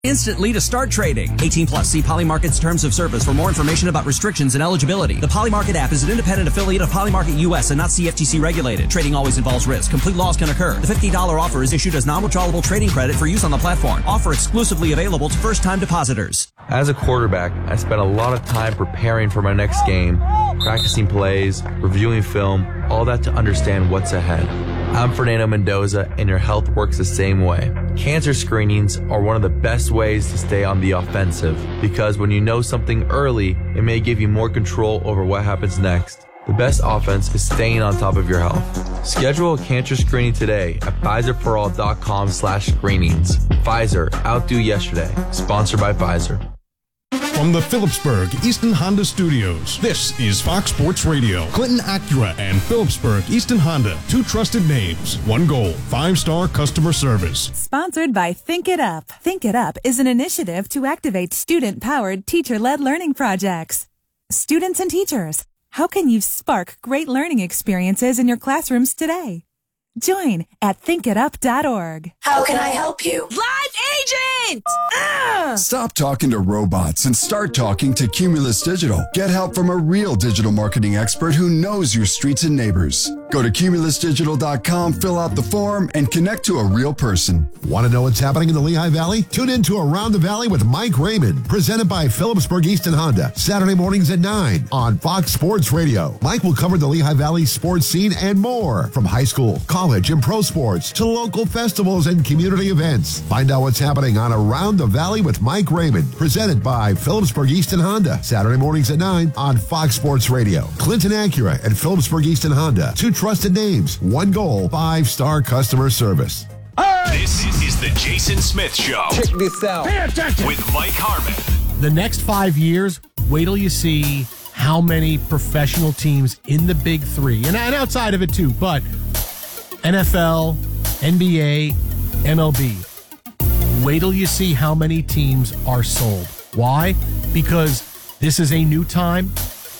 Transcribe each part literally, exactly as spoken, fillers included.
instantly to start trading. eighteen plus. See Polymarket's terms of service for more information about restrictions and eligibility. The Polymarket app is an independent affiliate of Polymarket U S and not C F T C regulated. Trading always involves risk. Complete loss can occur. The fifty dollars offer is issued as non-withdrawable trading credit for use on the platform. Offer exclusively available to first-time depositors. As a quarterback, I spent a lot of time preparing for my next game, practicing plays, reviewing film, all that to understand what's ahead. I'm Fernando Mendoza, and your health works the same way. Cancer screenings are one of the best ways to stay on the offensive, because when you know something early, it may give you more control over what happens next. The best offense is staying on top of your health. Schedule a cancer screening today at Pfizerforall.com slash screenings. Pfizer, outdo yesterday. Sponsored by Pfizer. From the Phillipsburg Easton Honda Studios, this is Fox Sports Radio. Clinton Acura and Phillipsburg Easton Honda, two trusted names, one goal, five-star customer service. Sponsored by Think It Up. Think It Up is an initiative to activate student-powered, teacher-led learning projects. Students and teachers, how can you spark great learning experiences in your classrooms today? Join at think it up dot org. How can I help you? Live agent! Ah! Stop talking to robots and start talking to Cumulus Digital. Get help from a real digital marketing expert who knows your streets and neighbors. Go to cumulus digital dot com, fill out the form, and connect to a real person. Want to know what's happening in the Lehigh Valley? Tune in to Around the Valley with Mike Raymond, presented by Phillipsburg Easton Honda, Saturday mornings at nine on Fox Sports Radio. Mike will cover the Lehigh Valley sports scene and more, from high school, college, and pro sports to local festivals and community events. Find out what's happening on Around the Valley with Mike Raymond, presented by Phillipsburg Easton Honda, Saturday mornings at nine on Fox Sports Radio. Clinton Acura and Phillipsburg Easton Honda, two trusted names, one goal, five-star customer service. This is the Jason Smith Show. Check this out. Pay attention. With Mike Harmon. The next five years, wait till you see how many professional teams in the big three, and, and outside of it too, but N F L, N B A, M L B. Wait till you see how many teams are sold. Why? Because this is a new time.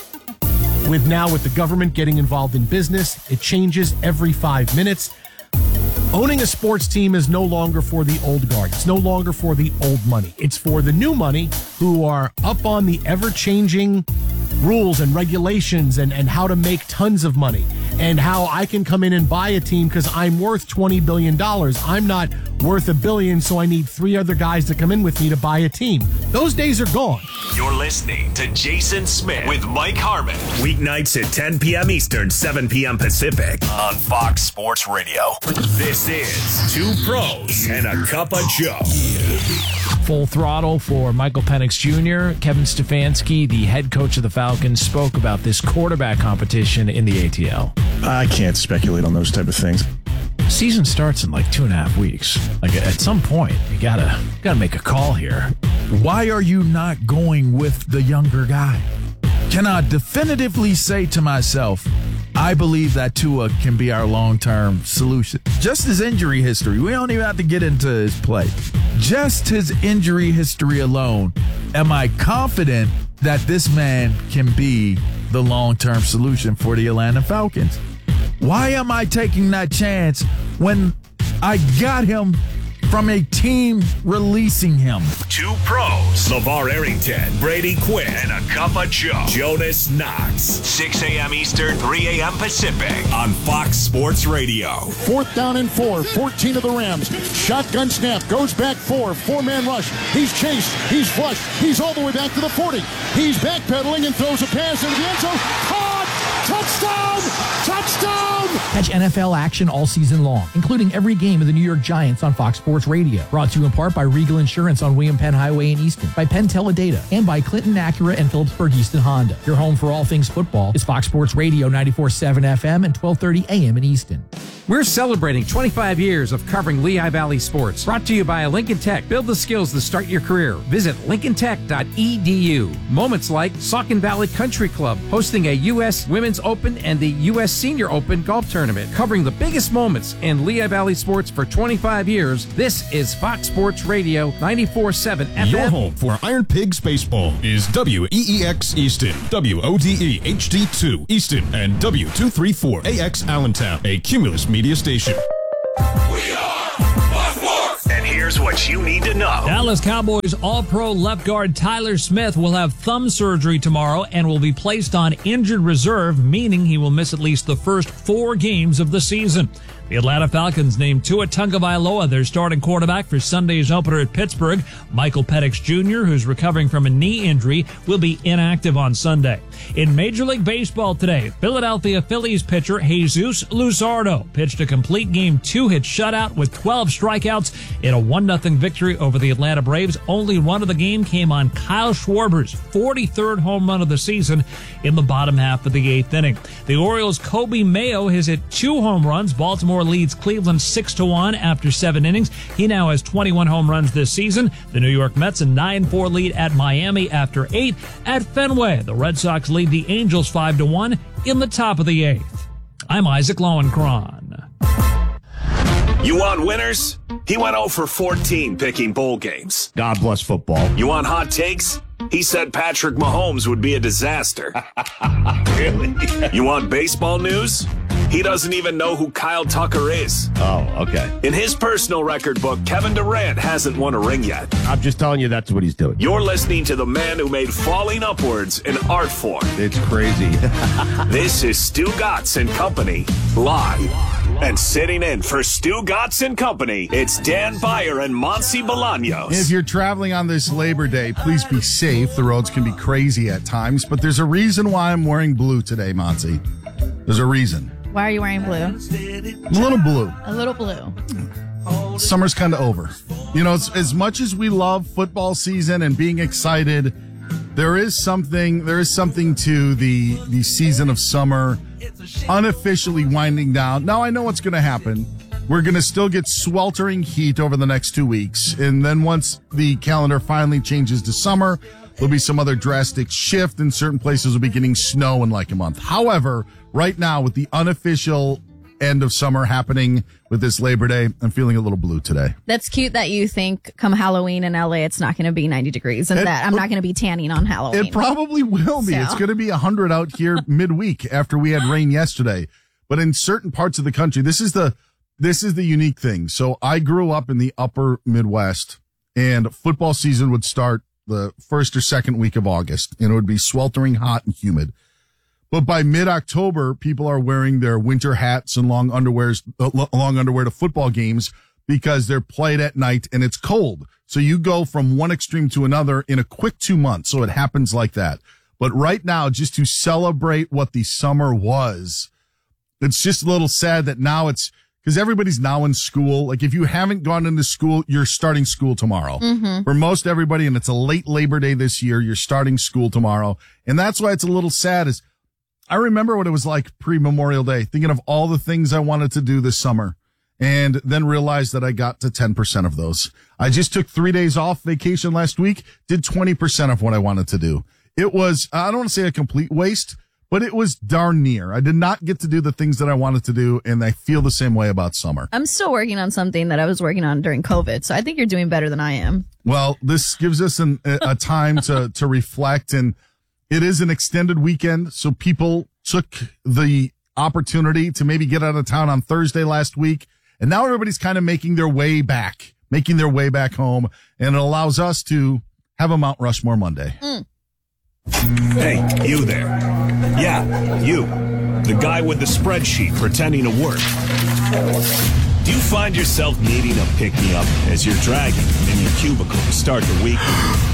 With now with the government getting involved in business, it changes every five minutes. Owning a sports team is no longer for the old guard. It's no longer for the old money. It's for the new money who are up on the ever-changing rules and regulations and, and how to make tons of money and how I can come in and buy a team because I'm worth twenty billion dollars. I'm not worth a billion, so I need three other guys to come in with me to buy a team. Those days are gone. You're listening to Jason Smith with Mike Harmon. Weeknights at ten p.m. Eastern, seven p.m. Pacific on Fox Sports Radio. This is Two Pros and a Cup of Joe. Full throttle for Michael Penix Junior Kevin Stefanski, the head coach of the Falcons, spoke about this quarterback competition in the A T L. I can't speculate on those type of things. Season starts in like two and a half weeks. Like at some point, you gotta gotta make a call here. Why are you not going with the younger guy? Can I definitively say to myself, I believe that Tua can be our long-term solution? Just his injury history. We don't even have to get into his play. Just his injury history alone. Am I confident that this man can be the long-term solution for the Atlanta Falcons? Why am I taking that chance when I got him from a team releasing him? Two Pros, LeVar Arrington, Brady Quinn, and a Cup of Joe, Jonas Knox. six a.m. Eastern, three a.m. Pacific on Fox Sports Radio. Fourth down and four, fourteen of the Rams. Shotgun snap, goes back four, four-man rush. He's chased, he's flushed, he's all the way back to the forty. He's backpedaling and throws a pass into the end zone. Caught! Touchdown! Touchdown! Catch N F L action all season long, including every game of the New York Giants on Fox Sports Radio. Brought to you in part by Regal Insurance on William Penn Highway in Easton, by Penn Teledata, and by Clinton Acura and Phillipsburg Easton Honda. Your home for all things football is Fox Sports Radio ninety-four point seven F M and twelve thirty A M in Easton. We're celebrating twenty-five years of covering Lehigh Valley sports. Brought to you by Lincoln Tech. Build the skills to start your career. Visit lincoln tech dot e d u. Moments like Saucon Valley Country Club hosting a U S Women's Open and the U S Senior Open golf tournament. Covering the biggest moments in Lehigh Valley sports for twenty-five years. This is Fox Sports Radio ninety-four point seven F M. Your home for Iron Pigs Baseball is W E E X Easton, W O D E H D two Easton, and W two thirty-four A X Allentown, a Cumulus media station. We are Fox Sports! And here's Here's what you need to know. Dallas Cowboys All-Pro left guard Tyler Smith will have thumb surgery tomorrow and will be placed on injured reserve, meaning he will miss at least the first four games of the season. The Atlanta Falcons named Tua Tagovailoa their starting quarterback for Sunday's opener at Pittsburgh. Michael Penix Junior, who's recovering from a knee injury, will be inactive on Sunday. In Major League Baseball today, Philadelphia Phillies pitcher Jesus Luzardo pitched a complete game two-hit shutout with twelve strikeouts in a one nothing victory over the Atlanta Braves. Only one of the game came on Kyle Schwarber's forty-third home run of the season in the bottom half of the eighth inning. The Orioles' Kobe Mayo has hit two home runs. Baltimore leads Cleveland six to one after seven innings. He now has twenty-one home runs this season. The New York Mets a nine four lead at Miami after eight. At Fenway, the Red Sox lead the Angels five to one in the top of the eighth. I'm Isaac Lowenkron. You want winners? He went oh for fourteen picking bowl games. God bless football. You want hot takes? He said Patrick Mahomes would be a disaster. Really? You want baseball news? He doesn't even know who Kyle Tucker is. Oh, okay. In his personal record book, Kevin Durant hasn't won a ring yet. I'm just telling you that's what he's doing. You're listening to the man who made falling upwards an art form. It's crazy. This is Stu Gatz and Company live. And sitting in for Stu Gatz and Company, it's Dan Beyer and Monty Bolaños. If you're traveling on this Labor Day, please be safe. The roads can be crazy at times, but there's a reason why I'm wearing blue today, Monty. There's a reason. Why are you wearing blue? A little blue. A little blue. Summer's kind of over. You know, it's, as much as we love football season and being excited, there is something there is something to the the season of summer unofficially winding down. Now I know what's going to happen. We're going to still get sweltering heat over the next two weeks. And then once the calendar finally changes to summer, there'll be some other drastic shift, and certain places will be getting snow in like a month. However, right now, with the unofficial end of summer happening with this Labor Day, I'm feeling a little blue today. That's cute that you think come Halloween in L A it's not going to be ninety degrees and it, that I'm not going to be tanning on Halloween. It probably will be. So. It's going to be one hundred out here midweek after we had rain yesterday. But in certain parts of the country, this is the this is the unique thing. So I grew up in the upper Midwest, and football season would start the first or second week of August, and it would be sweltering hot and humid. But by mid-October, people are wearing their winter hats and long underwears, uh, long underwear to football games because they're played at night and it's cold. So you go from one extreme to another in a quick two months. So it happens like that. But right now, just to celebrate what the summer was, it's just a little sad that now it's because everybody's now in school. Like if you haven't gone into school, you're starting school tomorrow. Mm-hmm. For most everybody, and it's a late Labor Day this year, you're starting school tomorrow. And that's why it's a little sad is I remember what it was like pre-Memorial Day, thinking of all the things I wanted to do this summer, and then realized that I got to ten percent of those. I just took three days off vacation last week, did twenty percent of what I wanted to do. It was, I don't want to say a complete waste, but it was darn near. I did not get to do the things that I wanted to do, and I feel the same way about summer. I'm still working on something that I was working on during COVID, so I think you're doing better than I am. Well, this gives us an, a time to, to reflect, and it is an extended weekend, so people took the opportunity to maybe get out of town on Thursday last week, and now everybody's kind of making their way back, making their way back home, and it allows us to have a Mount Rushmore Monday. Mm. Hey, you there. Yeah, you. The guy with the spreadsheet pretending to work. Do you find yourself needing a pick-me-up as you're dragging in your cubicle to start the week?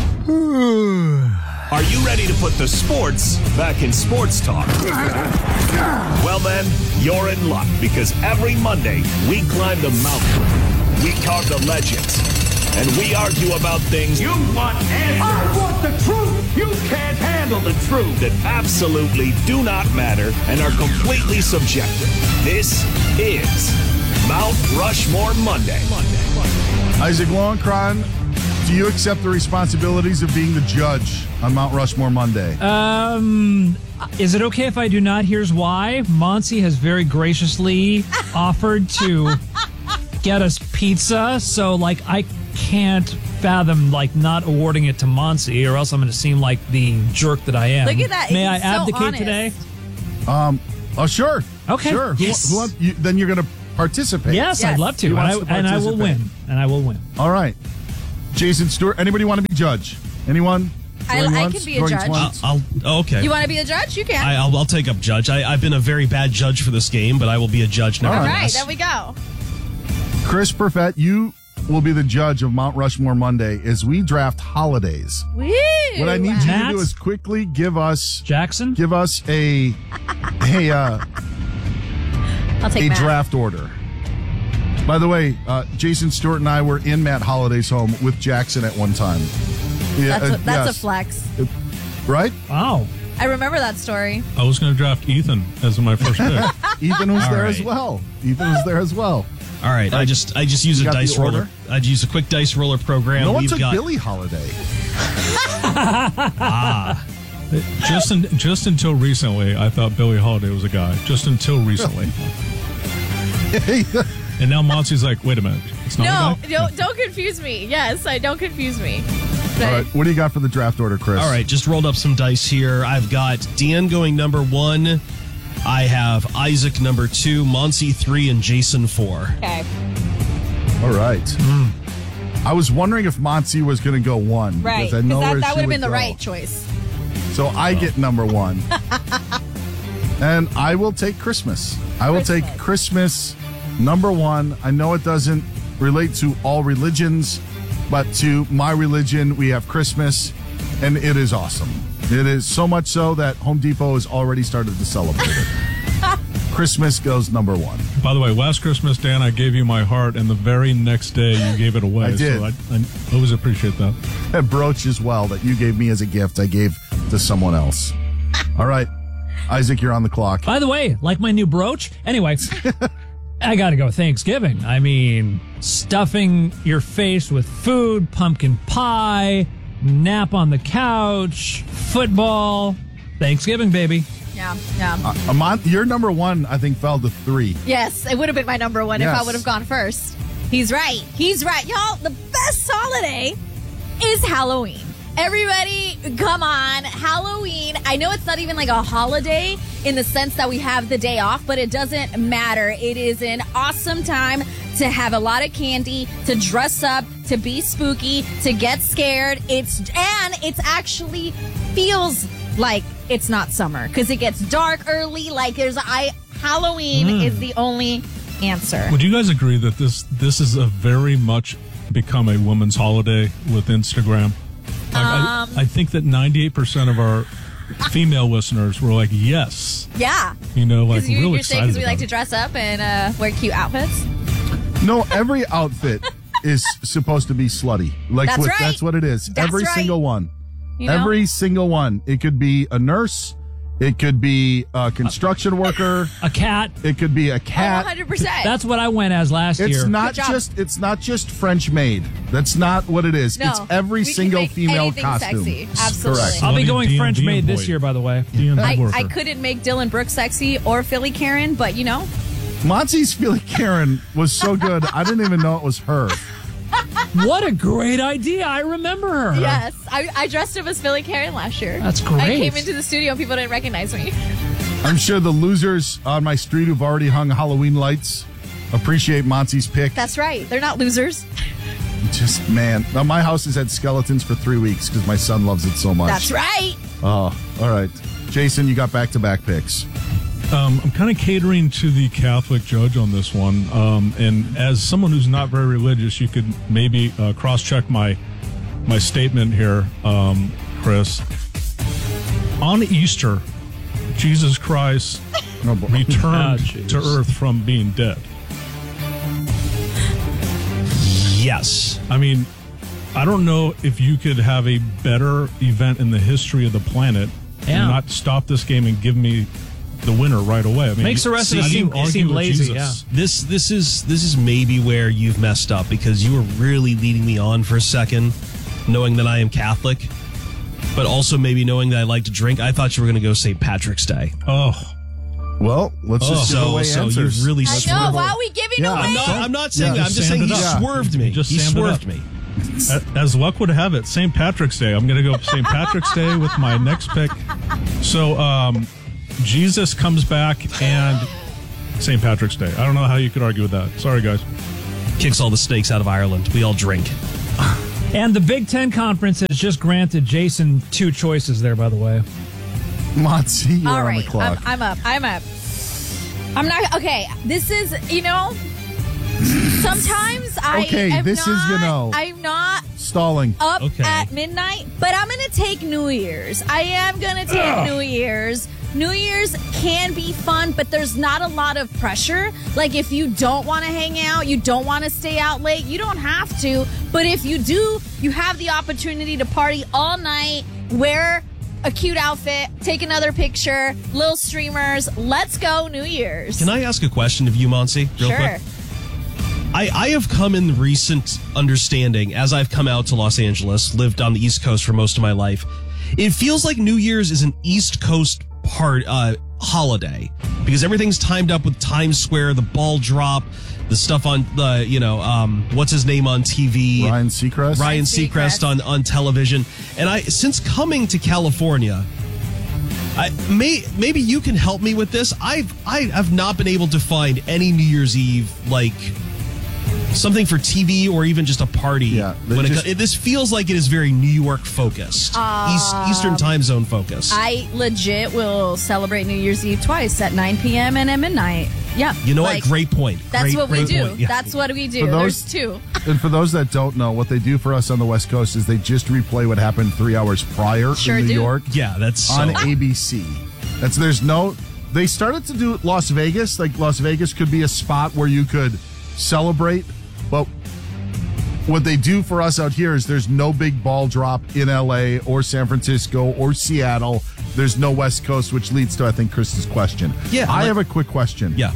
Are you ready to put the sports back in sports talk? Well then, you're in luck, because every Monday we climb the mountain, we carve the legends, and we argue about things you want answers. I want the truth. You can't handle the truth. That absolutely do not matter and are completely subjective. This is Mount Rushmore Monday. Monday, Monday. Isaac Lowenkron, do you accept the responsibilities of being the judge on Mount Rushmore Monday? Um, is it okay if I do not? Here's why. Monty has very graciously offered to get us pizza, so like I can't fathom like not awarding it to Monty, or else I'm going to seem like the jerk that I am. Look at that. May He's I so abdicate honest. today? Um. Oh, sure. Okay. Sure. Yes. Who, who, you, then you're going to participate. Yes, I'd love to. He And I, wants to and I will participate. win. And I will win. All right. Jason Stewart, anybody want to be judge? Anyone? I- Going I once? can be a Going judge. twice? I'll- I'll, okay. You want to be a judge? You can. I, I'll, I'll take up judge. I, I've been a very bad judge for this game, but I will be a judge All nevertheless. right, there we go. Chris Perfett, you will be the judge of Mount Rushmore Monday as we draft holidays. Woo! What I need you to Matt? do is quickly give us Jackson. Give us a a uh, I'll take a Matt. draft order. By the way, uh, Jason Stewart and I were in Matt Holliday's home with Jackson at one time. Yeah, That's, a, uh, that's yes. a flex. Right? Wow. I remember that story. I was going to draft Ethan as my first pick. Ethan was All there right. as well. Ethan was there as well. All right, I just I just use You a got the dice roller. order? I'd use a quick dice roller program. No one We've took got Billie Holiday. ah. just in, just until recently, I thought Billie Holiday was a guy. Just until recently. And now Monty's like, wait a minute, it's not No, a guy? don't, don't confuse me. Yes, I don't confuse me. All right, what do you got for the draft order, Chris? All right, just rolled up some dice here. I've got Dan going number one. I have Isaac number two, Monty three, and Jason four. Okay. All right. I was wondering if Monty was going to go one. Right. Because I Because know that, where that she would have been the go. right choice. So I get number one. And I will take Christmas. I will take Christmas number one. I know it doesn't relate to all religions, but to my religion, we have Christmas, and it is awesome. It is so much so that Home Depot has already started to celebrate it. Christmas goes number one. By the way, last Christmas, Dan, I gave you my heart, and the very next day you gave it away. I did. So I, I always appreciate that. A brooch as well that you gave me as a gift, I gave to someone else. All right. Isaac, you're on the clock. By the way, like my new brooch. Anyway, I got to go Thanksgiving. I mean, stuffing your face with food, pumpkin pie, nap on the couch, football. Thanksgiving, baby. Yeah, yeah. Uh, Amon, your number one, I think, fell to three. Yes, it would have been my number one if Yes. I would have gone first. He's right. He's right. Y'all, the best holiday is Halloween. Everybody, come on. Halloween. I know it's not even like a holiday in the sense that we have the day off, but it doesn't matter. It is an awesome time to have a lot of candy, to dress up, to be spooky, to get scared. It's and it's actually feels like it's not summer because it gets dark early. Like there's I Halloween Mm. is the only answer. Would you guys agree that this this is a very much become a woman's holiday with Instagram? Like, Um, I, I think that ninety-eight percent of our female listeners were like, yes. Yeah. You know, like Because you, real you're saying excited because we about like it. to dress up and uh, wear cute outfits. No, every outfit is supposed to be slutty. Like That's what, right. That's what it is. That's every right. single one. You know? Every single one. It could be a nurse. It could be a construction worker. A cat. It could be a Oh, cat. one hundred percent. That's what I went as last It's year. not Good job. just it's not just French made. That's not what it is. No, it's every we can single make female anything costume. sexy. Absolutely. Correct. I'll be going D and D French made this employee. year, by the way. D and D I, worker. I couldn't make Dylan Brooks sexy or Philly Karen, but you know. Monty's Philly Karen was so good. I didn't even know it was her. What a great idea. I remember her. Yes. I, I dressed up as Philly Karen last year. That's I great. came into the studio and people didn't recognize me. I'm sure the losers on my street who've already hung Halloween lights appreciate Monty's pick. That's right. They're not losers. Just, man. Now, my house has had skeletons for three weeks because my son loves it so much. That's right. Oh, all right. Jason, you got back-to-back picks. Um, I'm kind of catering to the Catholic judge on this one. Um, and as someone who's not very religious, you could maybe uh, cross-check my my statement here, um, Chris. On Easter, Jesus Christ returned Ah, jeez. to earth from being dead. Yes. I mean, I don't know if you could have a better event in the history of the planet Yeah. and not stop this game and give me the winner right away. I mean, Makes the rest of how us do you seem, argue seem with lazy. Jesus? This this is this is maybe where you've messed up because you were really leading me on for a second, knowing that I am Catholic, but also maybe knowing that I like to drink. I thought you were going to go Saint Patrick's Day. Oh, Well, let's just give so away so answers. you really I know. swerved. Why are we giving Yeah. away? I'm not. I'm not saying Yeah, that. I'm just just saying sand he it up. swerved me. Just he sand it swerved up. me. A- as luck would have it, Saint Patrick's Day. I'm going to go Saint Patrick's Day with my next pick. So, um, Jesus comes back and Saint Patrick's Day. I don't know how you could argue with that. Sorry, guys. Kicks all the snakes out of Ireland. We all drink. And the Big Ten Conference has just granted Jason two choices there, by the way. Motzi, you're All on right, the clock. I'm, I'm up. I'm up. I'm not okay. This is, you know, sometimes I Okay, am this not, is, you know, I'm not Stalling. up Okay. at midnight, but I'm going to take New Year's. I am going to take Ugh. New Year's. New Year's can be fun, but there's not a lot of pressure. Like if you don't want to hang out, you don't want to stay out late, you don't have to. But if you do, you have the opportunity to party all night, wear a cute outfit, take another picture, little streamers. Let's go New Year's. Can I ask a question of you, Monsi, real Sure. quick? I, I have come in recent understanding as I've come out to Los Angeles, lived on the East Coast for most of my life. It feels like New Year's is an East Coast part uh, holiday because everything's timed up with Times Square, the ball drop, the stuff on the, you know, um, what's his name on T V? Ryan Seacrest. Ryan Seacrest on, on television. And I, since coming to California, I may maybe you can help me with this. I've I have not been able to find any New Year's Eve like something for T V or even just a party. Yeah, when it, just- co- it, this feels like it is very New York focused, Um, East, Eastern time zone focused. I legit will celebrate New Year's Eve twice at nine p.m. and at midnight. Yeah. you know like, what? Great point. That's Great, what we great do. point. Yeah. That's what we do. For those- There's two. And for those that don't know, what they do for us on the West Coast is they just replay what happened three hours prior Sure in New do. York. Yeah, that's on so- A B C. That's there's no. They started to do Las Vegas. Like Las Vegas could be a spot where you could celebrate, but what they do for us out here is there's no big ball drop in L A or San Francisco or Seattle. There's no West Coast, which leads to I think Chris's question. Yeah, I like- have a quick question. Yeah.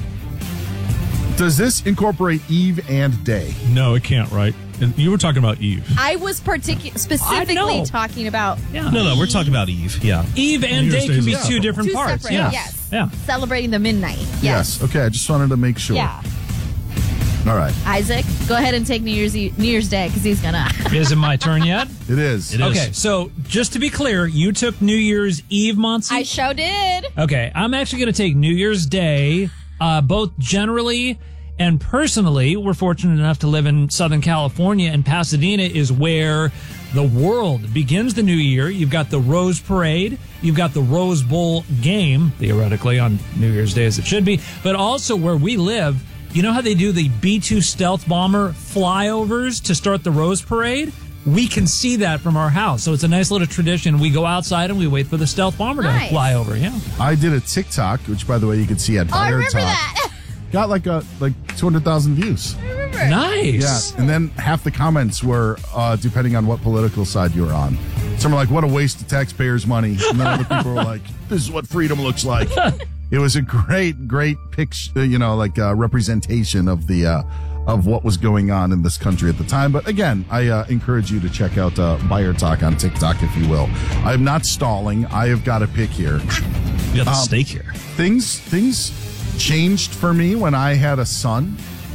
Does this incorporate eve and day? No, it can't, right? And you were talking about Eve. I was particu- specifically know. talking about No, no, we're talking about Eve. Yeah. Eve and New Year's day Day can is be a two separate different two parts. separate. Yeah. Yes. Yeah. Celebrating the midnight. Yes. Yes. Okay. I just wanted to make sure. Yeah. All right. Isaac, go ahead and take New Year's Eve, New Year's Day because he's gonna. Is it my turn yet? It is. It is. Okay, so just to be clear, you took New Year's Eve, Monty? I sure did. Okay, I'm actually going to take New Year's Day, uh, both generally and personally. We're fortunate enough to live in Southern California, and Pasadena is where the world begins the new year. You've got the Rose Parade. You've got the Rose Bowl game, theoretically, on New Year's Day as it should be. But also where we live, you know how they do the B two stealth bomber flyovers to start the Rose Parade? We can see that from our house. So it's a nice little tradition. We go outside and we wait for the stealth bomber Nice. to fly over. Yeah. I did a TikTok, which by the way you can see at Oh, I Fire remember Talk. that. Got like a like two hundred thousand views. I remember. Nice. Yeah, and then half the comments were uh, depending on what political side you were on. Some were like, "What a waste of taxpayers' money," and then other people were like, "This is what freedom looks like." It was a great, great picture, you know, like uh, representation of the uh, of what was going on in this country at the time. But again, I uh, encourage you to check out uh, Buyer Talk on TikTok, if you will. I'm not stalling. I have got a pick here. You got the Um, steak here. Things things changed for me when I had a son,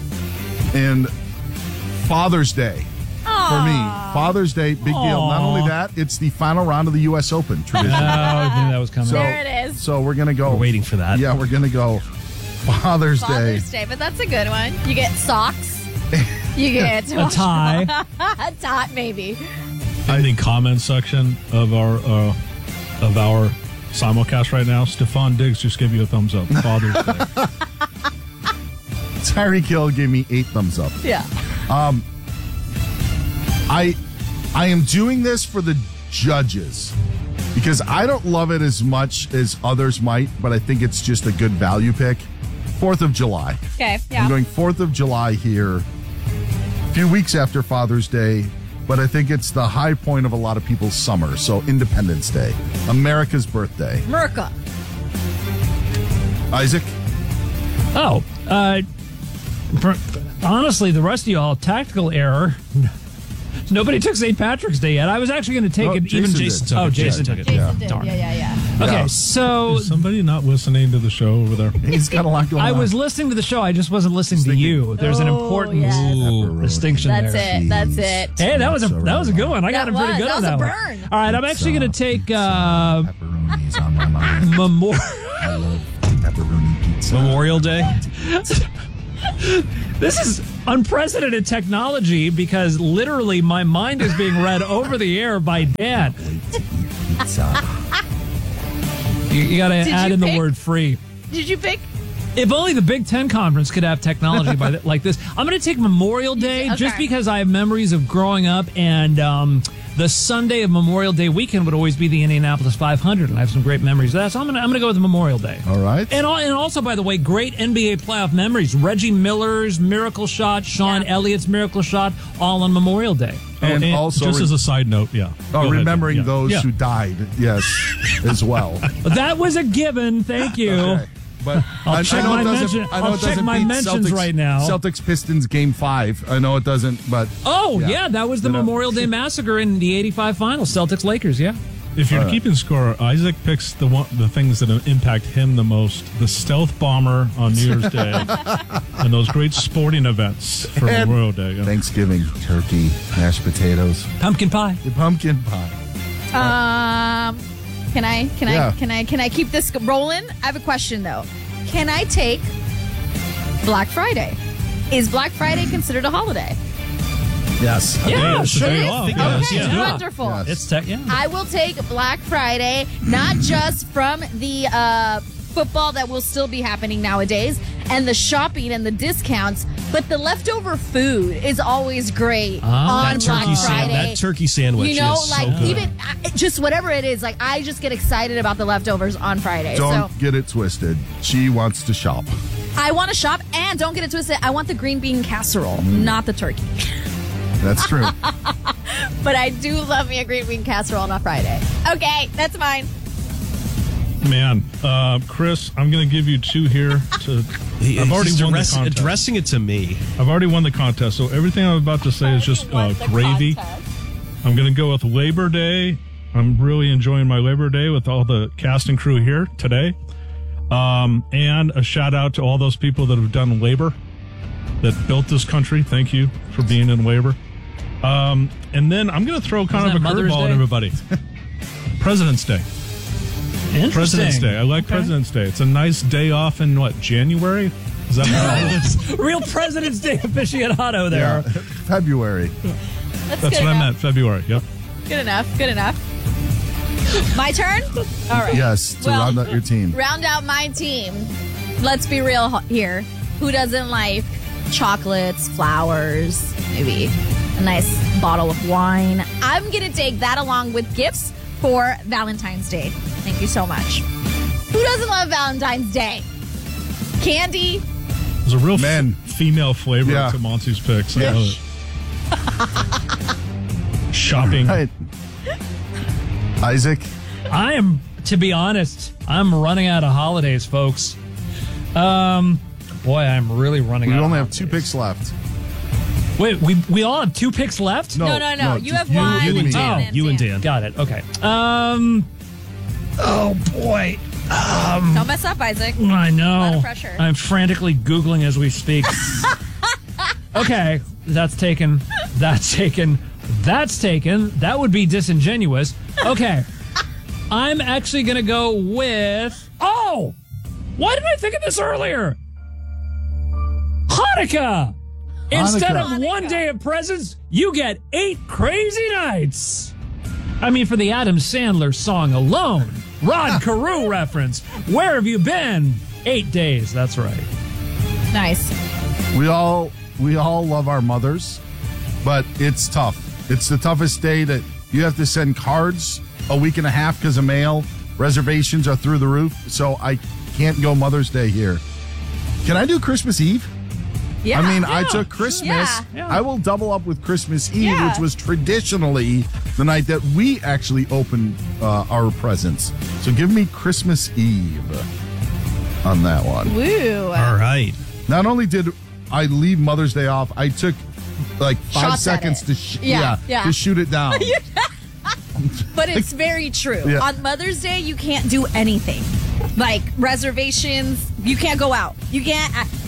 and Father's Day. For me, Father's Day, big deal. Not only that, it's the final round of the U S Open tradition. Oh, I knew that was coming. So, There it is. So we're gonna go. We're waiting for that. Yeah, we're gonna go Father's, Father's Day. Day, but that's a good one. You get socks. You get A tie. a tie, maybe. In the comment section of our uh, of our simulcast right now, Stefan Diggs just gave you a thumbs up. Father's Day. Tyreek Hill gave me eight thumbs up. Yeah. Um, I I am doing this for the judges because I don't love it as much as others might, but I think it's just a good value pick. Fourth of July. Okay. Yeah. I'm going Fourth of July here, a few weeks after Father's Day, but I think it's the high point of a lot of people's summer. So Independence Day, America's birthday. Merca. Isaac? Oh, uh, for, honestly, the rest of y'all, tactical error. Nobody took Saint Patrick's Day yet. I was actually going to take Oh, it. Jason even did. Jason. took Oh, it. Jason Yeah, took it. Jason Yeah. did. Darn. Yeah, yeah, yeah. Okay, Yeah. so Is somebody not listening to the show over there? He's got a lot going I on. was listening to the show. I just wasn't listening to you. There's an Oh, important yes. Ooh, distinction That's there. it. That's it. Hey, that was a that was a good one. I got That him pretty was. good That on was that a one. burn. All right, I'm actually going to take uh, Pepperoni's on my mind. Memorial. I love pepperoni pizza. Memorial Day. This is unprecedented technology because literally my mind is being read over the air by Dan. You, you got to add in pick? the word free. Did you pick? If only the Big Ten Conference could have technology by the, like this. I'm going to take Memorial Day okay. just because I have memories of growing up, and um, the Sunday of Memorial Day weekend would always be the Indianapolis five hundred, and I have some great memories of that. So I'm going to I'm going to go with Memorial Day. All right. And, and also, by the way, great N B A playoff memories. Reggie Miller's miracle shot, Sean yeah. Elliott's miracle shot, all on Memorial Day. And, and also, just re- as a side note, yeah. Oh, remembering ahead. those yeah. who died, yes, as well. That was a given. Thank you. Okay. But I'll I, check I know my, it doesn't, mention, I know I'll it check doesn't my beat mentions Celtics, right now. Celtics Pistons game five. I know it doesn't, but oh yeah, yeah that was the you know. Memorial Day massacre in the eighty-five finals. Celtics Lakers, yeah. If you're All right. keeping score, Isaac picks the one, the things that impact him the most: the stealth bomber on New Year's Day, and those great sporting events for and Memorial Day. Yeah. Thanksgiving, turkey, mashed potatoes, pumpkin pie, the pumpkin pie. Um, can I can yeah. I can I can I keep this rolling? I have a question though. Can I take Black Friday? Is Black Friday considered a holiday? Yes. Yeah, it's sure. a day off. Okay, Yes. Yeah. wonderful. Yes. It's tech, yeah. I will take Black Friday, not just from the uh, football that will still be happening nowadays and the shopping and the discounts, but the leftover food is always great Ah, on that Black turkey Friday. San- that turkey sandwich You know, is like so good. even uh, just whatever it is, like I just get excited about the leftovers on Friday. Don't so get it twisted. She wants to shop. I want to shop, and don't get it twisted, I want the green bean casserole, not the turkey. That's true. But I do love me a green bean casserole on a Friday. Okay, that's mine. Man, uh, Chris, I'm going to give you two here. To He- I've already he's won address- the contest. addressing it to me. I've already won the contest, so everything I'm about to say is just uh, gravy. I'm going to go with Labor Day. I'm really enjoying my Labor Day with all the cast and crew here today. Um, and a shout out to all those people that have done labor, that built this country. Thank you for being in labor. Um, and then I'm going to throw kind Isn't of a that Mother's curveball at Day? everybody. President's Day. Interesting. President's Day. I like Okay. President's Day. It's a nice day off in, what, January? Is that what it is? Real President's Day aficionado there. Yeah. February. That's, That's good what enough. I meant, February. Yep. Good enough. Good enough. My turn? All right. Yes, to Well, round out your team. Round out my team. Let's be real ho- here. Who doesn't like chocolates, flowers, maybe a nice bottle of wine? I'm going to take that along with gifts for Valentine's Day. Thank you so much. Who doesn't love Valentine's Day? Candy? There's a real Men. f- female flavor Yeah. to Monty's picks. I Yeah. love it. Shopping. Right. Isaac? I am, to be honest, I'm running out of holidays, folks. Um, boy, I'm really running We out. only of have two holidays. picks left. Wait, we we all have two picks left? No, No, no, no. You have just one. You, You and me. Dan. You and Dan. Got it. Okay. Um. Oh boy. Um. Don't mess up, Isaac. I know. A lot of pressure. I'm frantically Googling as we speak. Okay, that's taken. That's taken. That's taken. That would be disingenuous. Okay. I'm actually going to go with. Oh! Why didn't I think of this earlier? Hanukkah! Instead Hanukkah. of one day of presents, you get eight crazy nights. I mean, for the Adam Sandler song alone, Rod Carew reference. Where have you been? Eight days. That's right. Nice. We all we all love our mothers, but it's tough. It's the toughest day that you have to send cards a week and a half because of mail. Reservations are through the roof, so I can't go Mother's Day here. Can I do Christmas Eve? Yeah. I mean, I Yeah. took Christmas. Yeah. Yeah. I will double up with Christmas Eve, Yeah. which was traditionally the night that we actually opened uh, our presents. So give me Christmas Eve on that one. Woo. All right. Not only did I leave Mother's Day off, I took like five Shots at seconds it. to sh- Yeah, yeah, yeah. to shoot it down. But it's very true. Yeah. On Mother's Day, you can't do anything. Like reservations, you can't go out. You can't. I,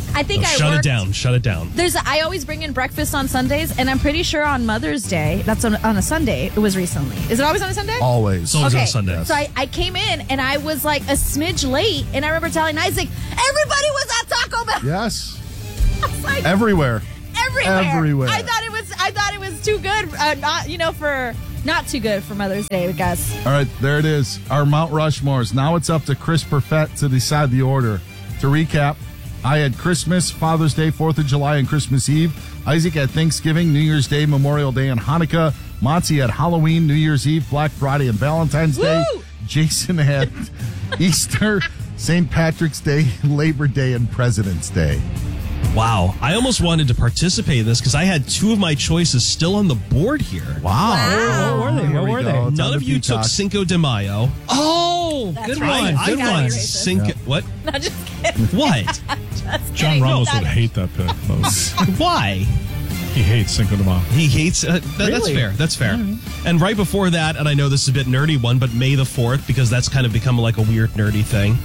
I think No, I shut worked. it down. Shut it down. There's. A, I always bring in breakfast on Sundays, and I'm pretty sure on Mother's Day, that's on, on a Sunday. It was recently. Is it always on a Sunday? Always. It's always okay. on Sunday. So I, I came in and I was like a smidge late, and I remember telling Isaac, everybody was at Taco Bell. Yes. I was like, Everywhere. everywhere. Everywhere. I thought it was. I thought it was too good. Uh, not you know for not too good for Mother's Day, I guess. All right, there it is. Our Mount Rushmores. Now it's up to Chris Perfett to decide the order. To recap, I had Christmas, Father's Day, fourth of July, and Christmas Eve. Isaac had Thanksgiving, New Year's Day, Memorial Day, and Hanukkah. Monty had Halloween, New Year's Eve, Black Friday, and Valentine's Day. Woo! Jason had Easter, Saint Patrick's Day, Labor Day, and President's Day. Wow. I almost wanted to participate in this because I had two of my choices still on the board here. Wow. What were they? Here What we were go. they? It's None on of the you took Peacock. Cinco de Mayo. Oh, That's good right. one. I Good got one. Cinco. Yeah. What? No, just kidding. What? Just John kidding. Ramos No, would that- hate that pick. though. Why? He hates Cinco de Mayo. He hates. Uh, that, That's Really? fair. That's fair. And right before that, and I know this is a bit nerdy one, but May the fourth, because that's kind of become like a weird nerdy thing.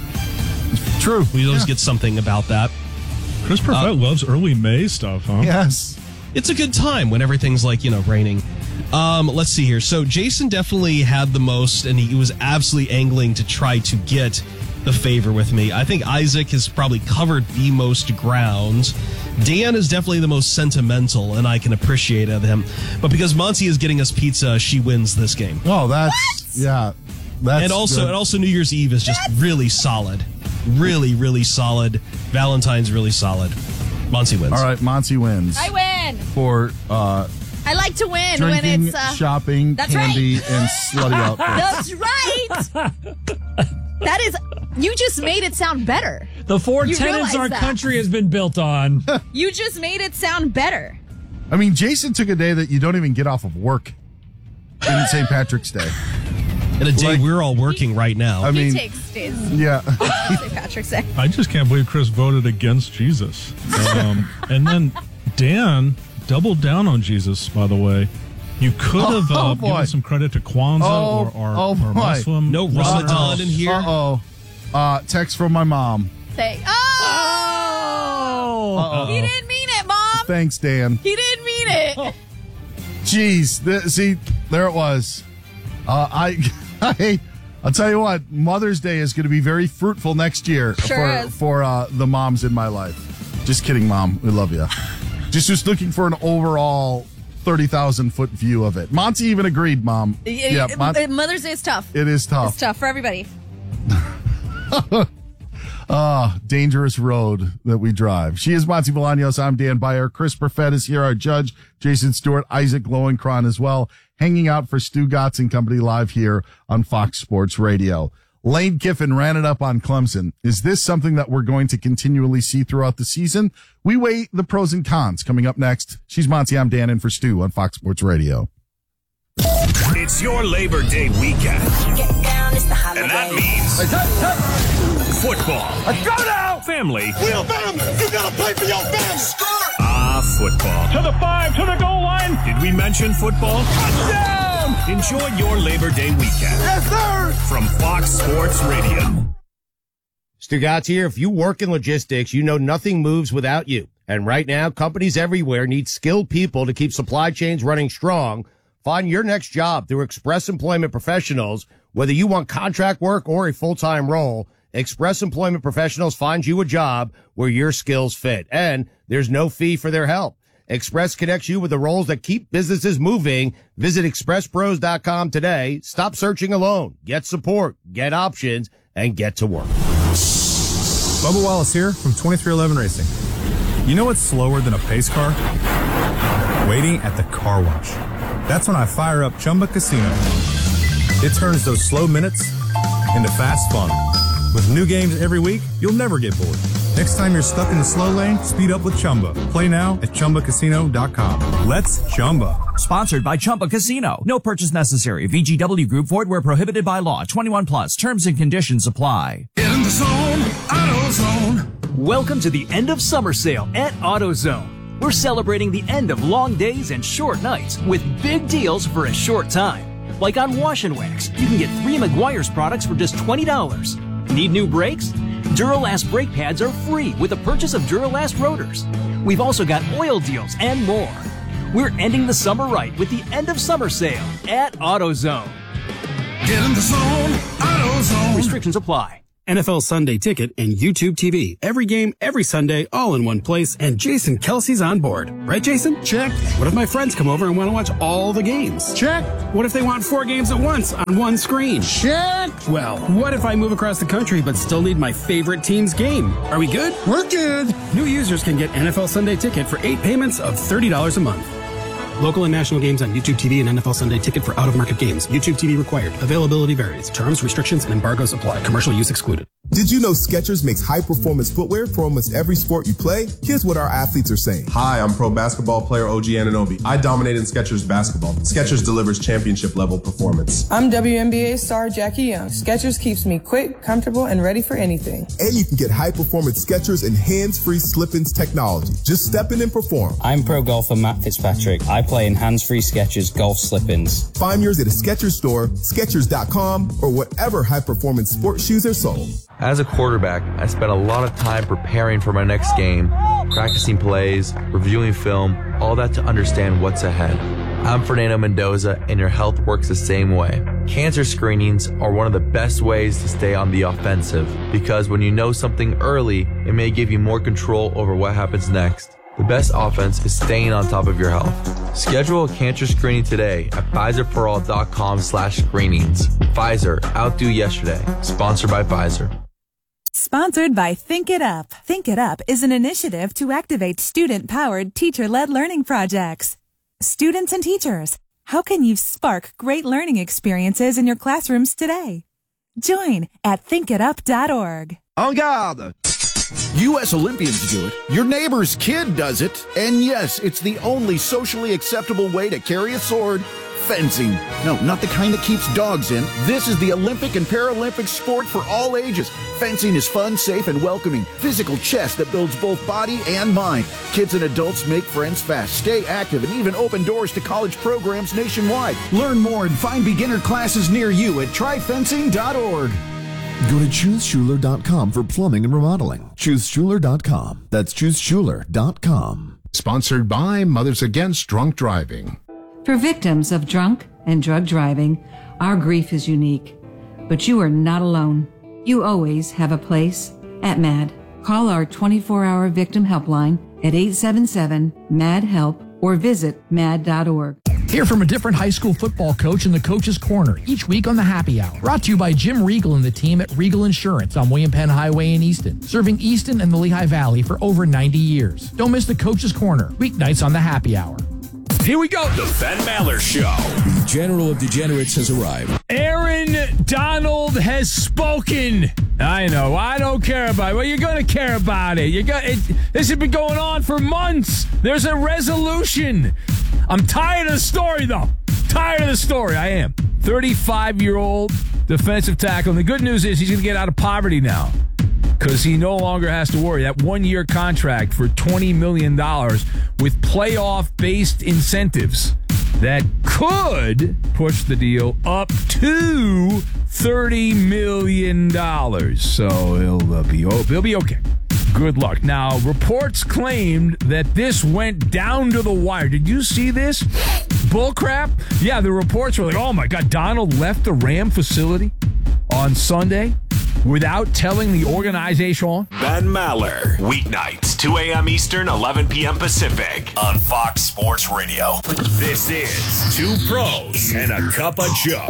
True. We always Yeah. get something about that. Chris Perfett Uh, loves early May stuff, huh? Yes. It's a good time when everything's like, you know, raining. Um, let's see here. So Jason definitely had the most, and he was absolutely angling to try to get the favor with me. I think Isaac has probably covered the most ground. Dan is definitely the most sentimental, and I can appreciate of him. But because Monty is getting us pizza, she wins this game. Oh, that's, yeah. That's and also, good. and also, New Year's Eve is just really solid, really, really solid. Valentine's really solid. Monty wins. All right, Monty wins. I win. For uh, I like to win drinking, when it's uh, shopping, that's candy, right. and slutty outfits. That's right. That is. You just made it sound better. The four You tenets realize our that. country has been built on. You just made it sound better. I mean, Jason took a day that you don't even get off of work in Saint Patrick's Day. And a day Like- we're all working right now. I mean, he takes days. yeah. Saint Patrick's Day. I just can't believe Chris voted against Jesus. Um, and then Dan doubled down on Jesus, by the way. You could have Oh, uh, boy. given some credit to Kwanzaa Oh, or our, oh, our boy. Muslim. No Ramadan listeners. in here. Uh-oh. Uh, text from my mom. Say, oh, Uh-oh. he didn't mean it, Mom. Thanks, Dan. He didn't mean it. Jeez. Th- see, there it was. Uh, I, I, I'll tell you what, Mother's Day is going to be very fruitful next year Sure for, is. for uh, the moms in my life. Just kidding, Mom. We love you. Just was looking for an overall thirty thousand foot view of it. Monty even agreed, Mom. Yeah, Mon- Mother's Day is tough. it is tough. It's tough for everybody. Ah, dangerous road that we drive. She is Monty Bolaños. I'm Dan Byer. Chris Perfett is here. Our judge, Jason Stewart, Isaac Lowenkron as well, hanging out for Stu Gotts and Company live here on Fox Sports Radio. Lane Kiffin ran it up on Clemson. Is this something that we're going to continually see throughout the season? We weigh the pros and cons coming up next. She's Monty. I'm Dan in for Stu on Fox Sports Radio. It's your Labor Day weekend. And that means football. Let's go now! Family. Alabama, you gotta play for your family. Ah, football. To the five, to the goal line. Did we mention football? Touchdown! Enjoy your Labor Day weekend. Yes, sir. From Fox Sports Radio. Stu Gotts here. If you work in logistics, you know nothing moves without you. And right now, companies everywhere need skilled people to keep supply chains running strong. Find your next job through Express Employment Professionals. Whether you want contract work or a full-time role, Express Employment Professionals finds you a job where your skills fit. And there's no fee for their help. Express connects you with the roles that keep businesses moving. Visit express pros dot com today. Stop searching alone. Get support, get options, and get to work. Bubba Wallace here from twenty-three eleven Racing. You know what's slower than a pace car? Waiting at the car wash. That's when I fire up Chumba Casino. It turns those slow minutes into fast fun. With new games every week, you'll never get bored. Next time you're stuck in the slow lane, speed up with Chumba. Play now at chumba casino dot com. Let's Chumba. Sponsored by Chumba Casino. No purchase necessary. V G W Group. Void where prohibited by law. twenty-one plus. Terms and conditions apply. In the zone, AutoZone. Welcome to the end of summer sale at AutoZone. We're celebrating the end of long days and short nights with big deals for a short time. Like on Wash and Wax, you can get three Meguiar's products for just twenty dollars. Need new brakes? Duralast brake pads are free with the purchase of Duralast rotors. We've also got oil deals and more. We're ending the summer right with the end of summer sale at AutoZone. Get in the zone, AutoZone. Restrictions apply. N F L Sunday Ticket and YouTube T V. Every game, every Sunday, all in one place. And Jason Kelsey's on board. Right, Jason? Check. What if my friends come over and want to watch all the games? Check. What if they want four games at once on one screen? Check. Well, what if I move across the country but still need my favorite team's game? Are we good? We're good. New users can get N F L Sunday Ticket for eight payments of thirty dollars a month. Local and national games on YouTube T V and N F L Sunday Ticket for out-of-market games. YouTube T V required. Availability varies. Terms, restrictions, and embargoes apply. Commercial use excluded. Did you know Skechers makes high-performance footwear for almost every sport you play? Here's what our athletes are saying. Hi, I'm pro basketball player O G Anunoby. I dominate in Skechers basketball. Skechers delivers championship-level performance. I'm W N B A star Jackie Young. Skechers keeps me quick, comfortable, and ready for anything. And you can get high-performance Skechers and hands-free slip-ins technology. Just step in and perform. I'm pro golfer Matt Fitzpatrick. I play in hands-free Skechers golf slip-ins. Find yours at a Skechers store, Skechers dot com, or whatever high-performance sports shoes are sold. As a quarterback, I spent a lot of time preparing for my next game, practicing plays, reviewing film, all that to understand what's ahead. I'm Fernando Mendoza, and your health works the same way. Cancer screenings are one of the best ways to stay on the offensive, because when you know something early, it may give you more control over what happens next. The best offense is staying on top of your health. Schedule a cancer screening today at Pfizer For All dot com slash screenings. Pfizer, outdo yesterday. Sponsored by Pfizer. Sponsored by Think It Up. Think It Up is an initiative to activate student-powered, teacher-led learning projects. Students and teachers, how can you spark great learning experiences in your classrooms today? Join at think it up dot org. En garde! U S Olympians do it. Your neighbor's kid does it. And yes, it's the only socially acceptable way to carry a sword. Fencing. No, not the kind that keeps dogs in. This is the Olympic and Paralympic sport for all ages. Fencing is fun, safe, and welcoming. Physical chess that builds both body and mind. Kids and adults make friends fast, stay active, and even open doors to college programs nationwide. Learn more and find beginner classes near you at try fencing dot org. Go to choose schuler dot com for plumbing and remodeling. choose schuler dot com. That's choose schuler dot com. Sponsored by Mothers Against Drunk Driving. For victims of drunk and drug driving, our grief is unique. But you are not alone. You always have a place at MAD. Call our twenty-four hour victim helpline at eight seven seven, M A D, HELP or visit mad dot org. Hear from a different high school football coach in the Coach's Corner each week on the Happy Hour. Brought to you by Jim Regal and the team at Regal Insurance on William Penn Highway in Easton. Serving Easton and the Lehigh Valley for over ninety years. Don't miss the Coach's Corner, weeknights on the Happy Hour. Here we go. The Ben Maller Show. The General of Degenerates has arrived. Aaron Donald has spoken. I know. I don't care about it. Well, you're going to care about it. You got it. This has been going on for months. There's a resolution. I'm tired of the story, though. Tired of the story. I am. thirty-five-year-old defensive tackle. And the good news is he's going to get out of poverty now, because he no longer has to worry. That one-year contract for twenty million dollars with playoff-based incentives that could push the deal up to thirty million dollars. So he'll, uh, be, he'll be okay. Good luck. Now, reports claimed that this went down to the wire. Did you see this? Bullcrap? Yeah, the reports were like, oh my God, Donald left the Ram facility on Sunday without telling the organization. Ben Maller, weeknights, two a.m. Eastern, eleven p.m. Pacific, on Fox Sports Radio. This is Two Pros and a Cup of Joe.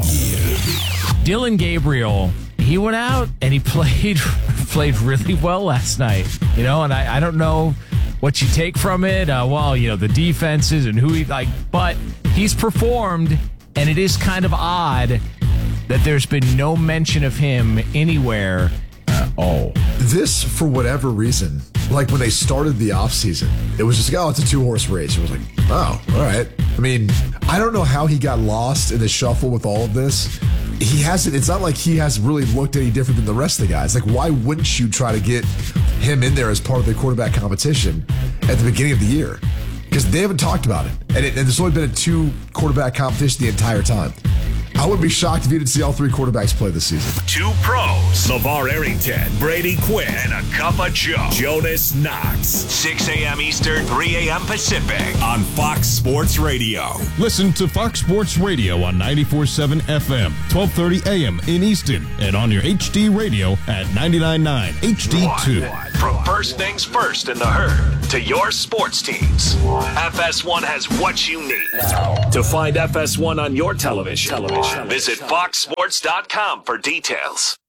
Dillon Gabriel, he went out and he played played really well last night. You know, and I, I don't know what you take from it. Uh, well, you know, the defenses and who he like, but he's performed, and it is kind of odd that there's been no mention of him anywhere at all. This, for whatever reason, like when they started the offseason, it was just like, oh, it's a two-horse race. It was like, oh, all right. I mean, I don't know how he got lost in the shuffle with all of this. He hasn't, it's not like he has really looked any different than the rest of the guys. Like, why wouldn't you try to get him in there as part of the quarterback competition at the beginning of the year? Because they haven't talked about it. And, it, and there's only been a two quarterback competition the entire time. I would be shocked if you didn't see all three quarterbacks play this season. Two pros, LeVar Arrington, Brady Quinn, and a cup of Joe, Jonas Knox. six a.m. Eastern, three a.m. Pacific on Fox Sports Radio. Listen to Fox Sports Radio on ninety-four point seven F M, twelve thirty A M in Easton, and on your H D radio at ninety-nine point nine H D two. From first things first in the herd to your sports teams, F S one has what you need. To find F S one on your television, television. visit fox sports dot com for details.